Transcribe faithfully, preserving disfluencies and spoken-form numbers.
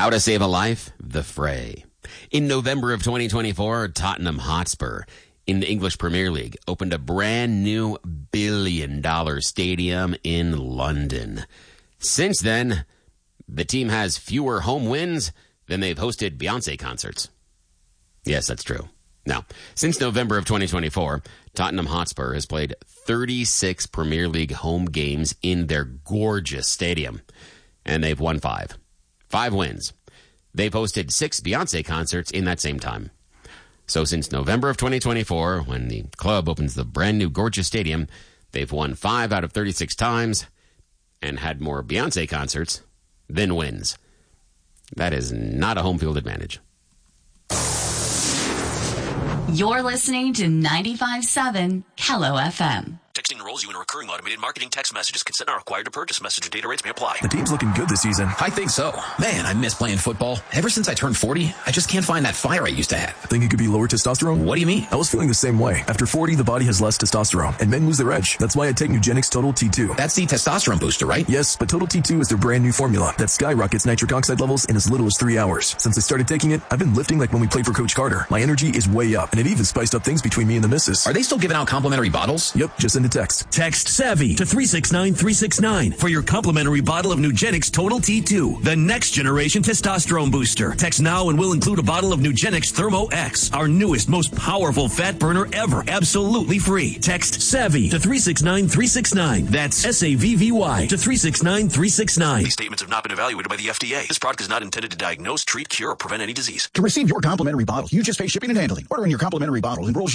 How to save a life? The Fray. In November of twenty twenty-four, Tottenham Hotspur in the English Premier League opened a brand new billion dollar stadium in London. Since then, the team has fewer home wins than they've hosted Beyonce concerts. Yes, that's true. Now, since November of twenty twenty-four, Tottenham Hotspur has played thirty-six Premier League home games in their gorgeous stadium, and they've won five. Five wins. They've hosted six Beyonce concerts in that same time. So since November of twenty twenty-four, when the club opens the brand new gorgeous stadium, they've won five out of thirty-six times and had more Beyonce concerts than wins. That is not a home field advantage. You're listening to ninety-five point seven Kello F M. Texting enrolls you in a recurring automated marketing text messages. Consent not required to purchase. Message and data rates may apply. The team's looking good this season. I think so. Man, I miss playing football. Ever since I turned forty, I just can't find that fire I used to have. Think it could be lower testosterone? What do you mean? I was feeling the same way. After forty, the body has less testosterone, and men lose their edge. That's why I take Nugenix Total T two. That's the testosterone booster, right? Yes, but Total T two is their brand new formula that skyrockets nitric oxide levels in as little as three hours. Since I started taking it, I've been lifting like when we played for Coach Carter. My energy is way up, and it even spiced up things between me and the missus. Are they still giving out complimentary bottles? Yep, just send a text. Text SAVVY to three six nine three six nine for your complimentary bottle of Nugenix Total T two, the next generation testosterone booster. Text now and we'll include a bottle of Nugenix Thermo X, our newest, most powerful fat burner ever, absolutely free. Text SAVVY to three six nine three six nine. That's S A V V Y to three six nine three six nine. These statements have not been evaluated by the F D A. This product is not intended to diagnose, treat, cure, or prevent any disease. To receive your complimentary bottle, you just pay shipping and handling. Ordering your complimentary bottle enrolls